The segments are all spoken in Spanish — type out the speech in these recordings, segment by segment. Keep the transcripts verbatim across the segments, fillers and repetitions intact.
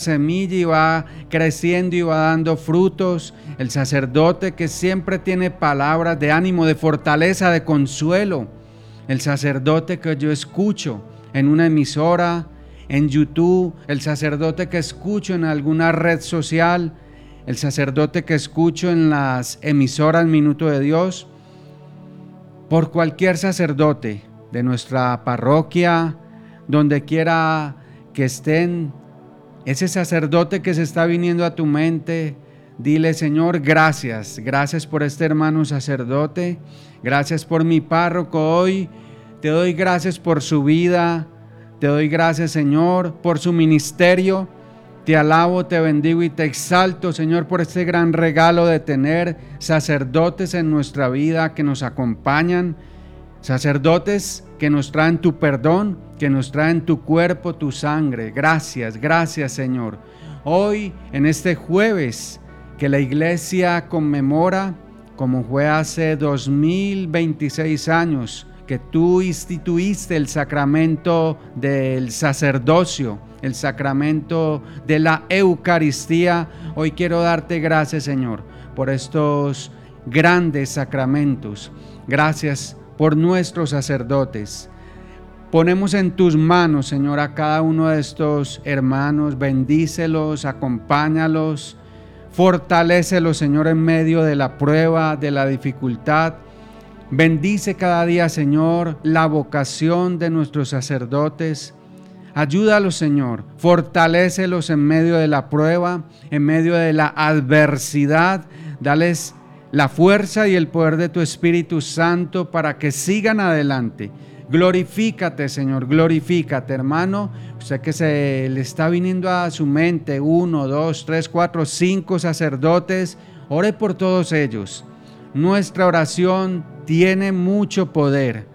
semilla y va creciendo y va dando frutos. El sacerdote que siempre tiene palabras de ánimo, de fortaleza, de consuelo. El sacerdote que yo escucho en una emisora, en YouTube, el sacerdote que escucho en alguna red social, el sacerdote que escucho en las emisoras Minuto de Dios. Por cualquier sacerdote de nuestra parroquia, donde quiera que estén, ese sacerdote que se está viniendo a tu mente, dile: Señor, gracias, gracias por este hermano sacerdote, gracias por mi párroco hoy, te doy gracias por su vida, te doy gracias, Señor, por su ministerio. Te alabo, te bendigo y te exalto, Señor, por este gran regalo de tener sacerdotes en nuestra vida que nos acompañan, sacerdotes que nos traen tu perdón, que nos traen tu cuerpo, tu sangre. Gracias, gracias, Señor. Hoy, en este jueves que la iglesia conmemora, como fue hace dos mil veintiséis años, que tú instituiste el sacramento del sacerdocio, el sacramento de la Eucaristía. Hoy quiero darte gracias, Señor, por estos grandes sacramentos. Gracias por nuestros sacerdotes. Ponemos en tus manos, Señor, a cada uno de estos hermanos. Bendícelos, acompáñalos, fortalécelos, Señor, en medio de la prueba, de la dificultad. Bendice cada día, Señor, la vocación de nuestros sacerdotes. Ayúdalos, Señor, fortalécelos en medio de la prueba, en medio de la adversidad. Dales la fuerza y el poder de tu Espíritu Santo para que sigan adelante. Glorifícate, Señor, glorifícate, hermano. Usted que se le está viniendo a su mente uno, dos, tres, cuatro, cinco sacerdotes, ore por todos ellos. Nuestra oración tiene mucho poder.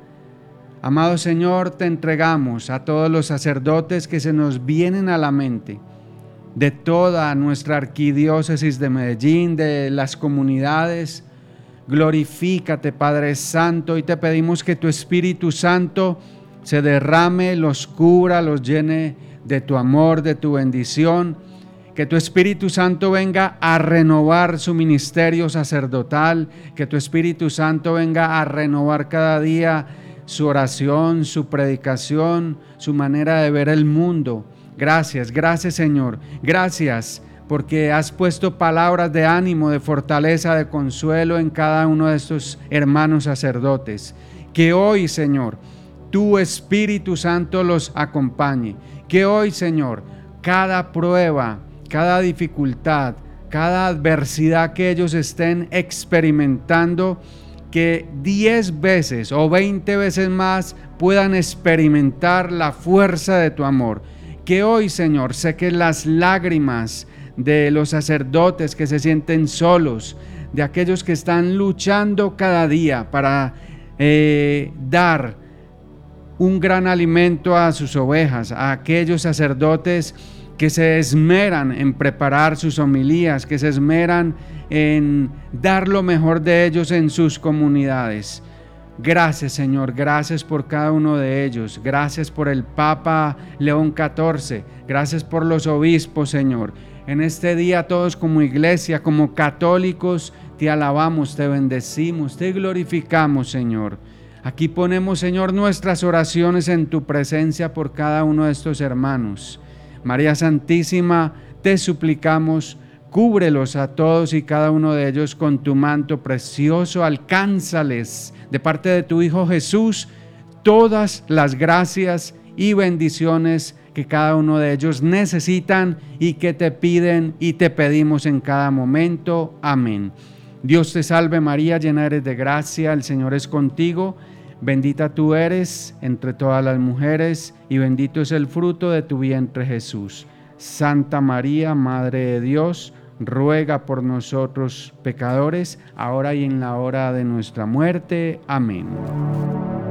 Amado Señor, te entregamos a todos los sacerdotes que se nos vienen a la mente, de toda nuestra arquidiócesis de Medellín, de las comunidades. Glorifícate, Padre Santo, y te pedimos que tu Espíritu Santo se derrame, los cubra, los llene de tu amor, de tu bendición. Que tu Espíritu Santo venga a renovar su ministerio sacerdotal, que tu Espíritu Santo venga a renovar cada día su oración, su predicación, su manera de ver el mundo. Gracias, gracias, Señor. Gracias porque has puesto palabras de ánimo, de fortaleza, de consuelo en cada uno de estos hermanos sacerdotes. Que hoy, Señor, tu Espíritu Santo los acompañe. Que hoy, Señor, cada prueba, cada dificultad, cada adversidad que ellos estén experimentando, que diez veces o veinte veces más puedan experimentar la fuerza de tu amor. Que hoy, Señor, seques las lágrimas de los sacerdotes que se sienten solos, de aquellos que están luchando cada día para eh, dar un gran alimento a sus ovejas, a aquellos sacerdotes que se esmeran en preparar sus homilías, que se esmeran en dar lo mejor de ellos en sus comunidades. Gracias, Señor, gracias por cada uno de ellos. Gracias por el Papa León catorce. Gracias por los obispos, Señor. En este día todos como iglesia, como católicos, te alabamos, te bendecimos, te glorificamos, Señor. Aquí ponemos, Señor, nuestras oraciones en tu presencia por cada uno de estos hermanos. María Santísima, te suplicamos, cúbrelos a todos y cada uno de ellos con tu manto precioso. Alcánzales de parte de tu Hijo Jesús todas las gracias y bendiciones que cada uno de ellos necesitan y que te piden y te pedimos en cada momento. Amén. Dios te salve María, llena eres de gracia, el Señor es contigo. Bendita tú eres entre todas las mujeres y bendito es el fruto de tu vientre Jesús. Santa María, Madre de Dios, ruega por nosotros pecadores, ahora y en la hora de nuestra muerte. Amén.